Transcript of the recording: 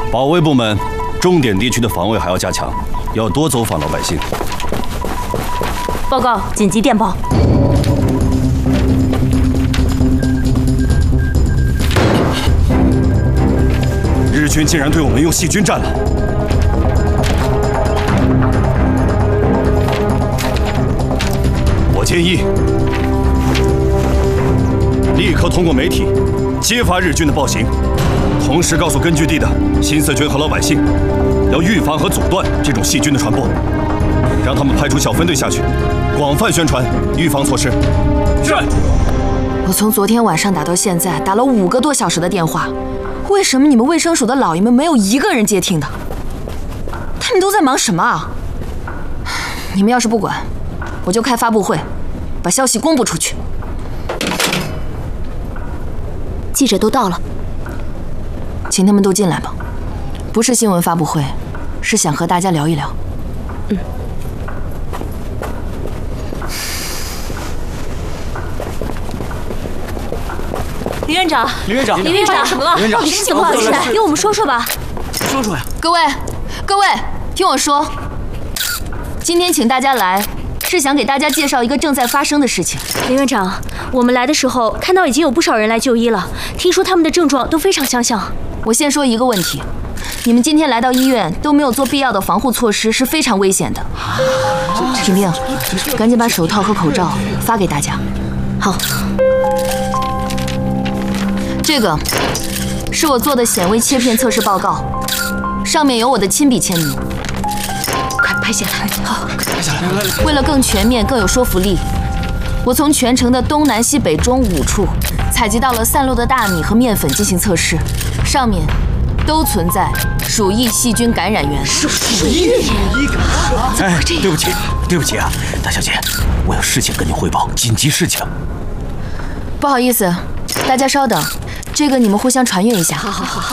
保卫部门，重点地区的防卫还要加强，要多走访老百姓。 报告，紧急电报。 日军竟然对我们用细菌战了！我建议立刻通过媒体揭发日军的暴行，同时告诉根据地的新四军和老百姓，要预防和阻断这种细菌的传播，让他们派出小分队下去，广泛宣传预防措施。是。 我从昨天晚上打到现在，打了5个多小时的电话，为什么你们卫生署的老爷们没有一个人接听的？他们都在忙什么啊？你们要是不管，我就开发布会，把消息公布出去。 记者都到了， 请他们都进来吧。不是新闻发布会，是想和大家聊一聊。 林院长， 林院长， 林院长， 怎么了？ 到底是怎么回事？给我们说说吧。 说说呀。 各位，听我说，今天请大家来，是想给大家介绍一个正在发生的事情。 林院长，我们来的时候看到已经有不少人来就医了，听说他们的症状都非常相像。 我先说一个问题，你们今天来到医院都没有做必要的防护措施，是非常危险的。婷婷，赶紧把手套和口罩发给大家。 好。 这个是我做的显微切片测试报告，上面有我的亲笔签名。 快拍下来！好， 拍下来。 为了更全面、更有说服力，我从全城的东南西北中5处采集到了散落的大米和面粉进行测试，上面都存在鼠疫细菌感染源。 鼠疫感染？哎，对不起啊，大小姐，我有事情跟你汇报，紧急事情。 不好意思，大家稍等，这个你们互相传阅一下。 好。